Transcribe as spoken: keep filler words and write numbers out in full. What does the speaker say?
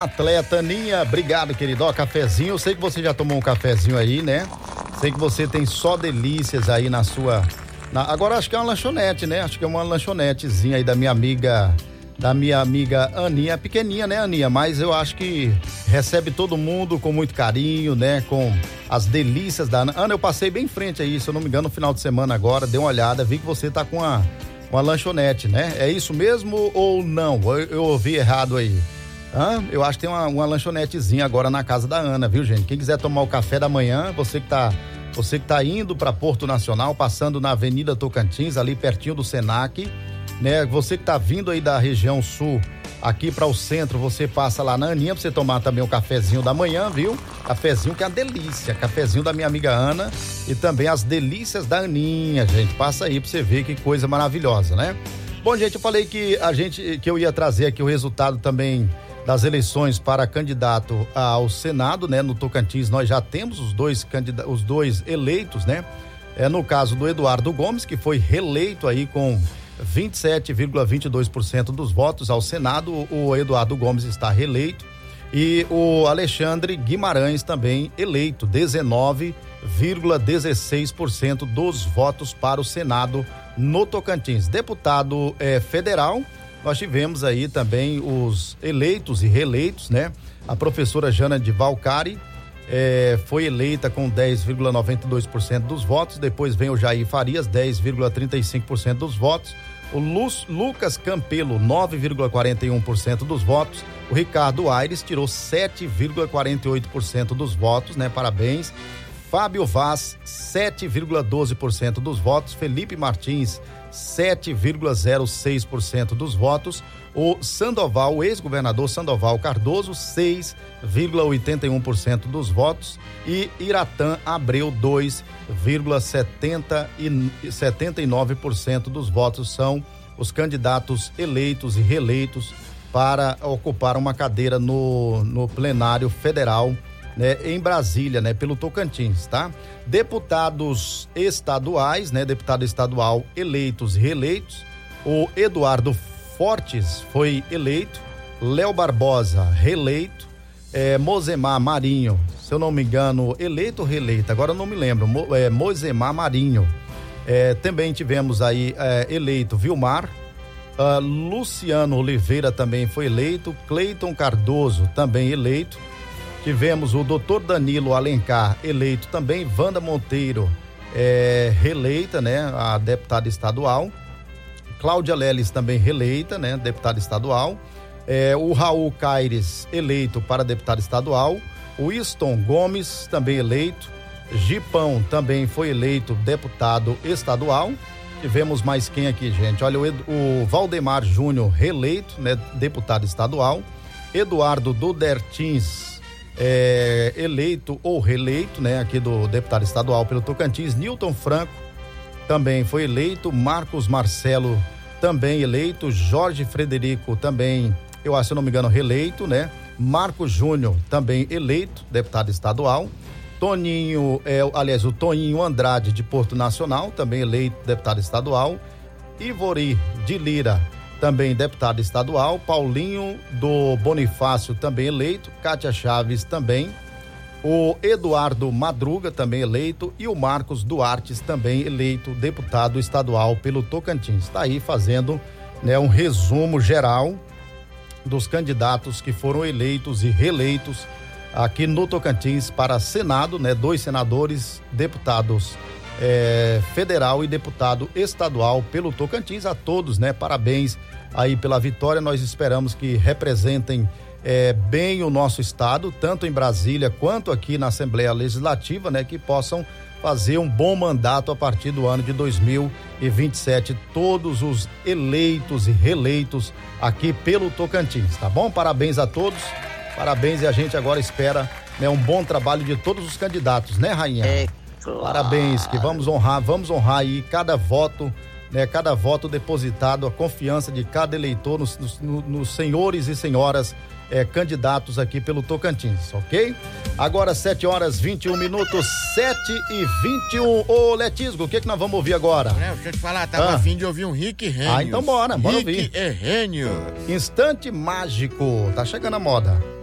Atleta Aninha, obrigado, querido. Ó, cafezinho, eu sei que você já tomou um cafezinho aí, né? Sei que você tem só delícias aí na sua... Na, agora acho que é uma lanchonete, né? Acho que é uma lanchonetezinha aí da minha amiga... Da minha amiga Aninha, pequenininha, né, Aninha? Mas eu acho que recebe todo mundo com muito carinho, né? Com as delícias da Ana. Ana, eu passei bem em frente aí, se eu não me engano, no final de semana agora, dei uma olhada, vi que você tá com uma, uma lanchonete, né? É isso mesmo ou não? Eu, eu ouvi errado aí. Hã? Eu acho que tem uma, uma lanchonetezinha agora na casa da Ana, viu, gente? Quem quiser tomar o café da manhã, você que tá, você que tá indo para Porto Nacional, passando na Avenida Tocantins, ali pertinho do Senac, né? Você que tá vindo aí da região sul, aqui para o centro, você passa lá na Aninha pra você tomar também um cafezinho da manhã, viu? Cafezinho que é uma delícia, cafezinho da minha amiga Ana e também as delícias da Aninha, gente. Passa aí pra você ver que coisa maravilhosa, né? Bom, gente, eu falei que a gente, que eu ia trazer aqui o resultado também das eleições para candidato ao Senado, né? No Tocantins nós já temos os dois candidatos, os dois eleitos, né? É no caso do Eduardo Gomes, que foi reeleito aí com vinte e sete vírgula vinte e dois por cento dos votos ao Senado, o Eduardo Gomes está reeleito, e o Alexandre Guimarães também eleito, dezenove vírgula dezesseis por cento dos votos para o Senado no Tocantins. Deputado eh, federal, nós tivemos aí também os eleitos e reeleitos, né? A professora Jana de Valcari eh, foi eleita com dez vírgula noventa e dois por cento dos votos, depois vem o Jair Farias, dez vírgula trinta e cinco por cento dos votos, o Lu, Lucas Campelo, nove vírgula quarenta e um por cento dos votos, o Ricardo Aires tirou sete vírgula quarenta e oito por cento dos votos, né? Parabéns. Fábio Vaz, sete vírgula doze por cento dos votos, Felipe Martins, sete vírgula zero seis por cento dos votos, o Sandoval, o ex-governador Sandoval Cardoso, seis vírgula oitenta e um por cento dos votos, e Iratã Abreu, dois vírgula setenta e nove por cento dos votos. São os candidatos eleitos e reeleitos para ocupar uma cadeira no, no plenário federal, né, em Brasília, né, pelo Tocantins, tá? Deputados estaduais, né, deputado estadual eleitos e reeleitos, o Eduardo Fortes foi eleito, Léo Barbosa reeleito, eh, Mozemar Marinho, se eu não me engano, eleito ou reeleito, agora eu não me lembro, Mo, eh, Mozemar Marinho, eh, também tivemos aí eh, eleito Vilmar, uh, Luciano Oliveira também foi eleito, Cleiton Cardoso também eleito, tivemos o doutor Danilo Alencar eleito também, Wanda Monteiro é, reeleita, né, a deputada estadual, Cláudia Leles também reeleita, né, deputada estadual, é, o Raul Caires eleito para deputado estadual, o Winston Gomes também eleito, Gipão também foi eleito deputado estadual. Tivemos mais quem aqui, gente? Olha, o, Ed, o Valdemar Júnior reeleito, né, deputado estadual, Eduardo Dudertins É, eleito ou reeleito, né, aqui do deputado estadual pelo Tocantins, Newton Franco também foi eleito, Marcos Marcelo também eleito, Jorge Frederico também, eu acho, se eu não me engano, reeleito, né, Marcos Júnior também eleito, deputado estadual, Toninho, é, aliás, o Toninho Andrade de Porto Nacional, também eleito, deputado estadual, Ivori de Lira, também deputado estadual, Paulinho do Bonifácio também eleito, Cátia Chaves também, o Eduardo Madruga também eleito e o Marcos Duarte também eleito deputado estadual pelo Tocantins. Está aí fazendo, né, um resumo geral dos candidatos que foram eleitos e reeleitos aqui no Tocantins para Senado, né, dois senadores, deputados É, federal e deputado estadual pelo Tocantins. A todos, né, parabéns aí pela vitória. Nós esperamos que representem é, bem o nosso estado, tanto em Brasília quanto aqui na Assembleia Legislativa, né, que possam fazer um bom mandato a partir do ano de dois mil e vinte e sete, todos os eleitos e reeleitos aqui pelo Tocantins, tá bom? Parabéns a todos, parabéns, e a gente agora espera, né, um bom trabalho de todos os candidatos, né, Rainha? É. Claro. Parabéns, que vamos honrar, vamos honrar aí cada voto, né? Cada voto depositado, a confiança de cada eleitor nos, nos, nos senhores e senhoras eh, candidatos aqui pelo Tocantins, ok? Agora sete horas vinte e um minutos, sete e vinte e um. Ô, Letisgo, o que que nós vamos ouvir agora? Não, deixa eu te falar, tava ah. a fim de ouvir um Rick Renio. Ah, então bora, bora ouvir. Rick Renio. Instante Mágico, tá chegando a moda.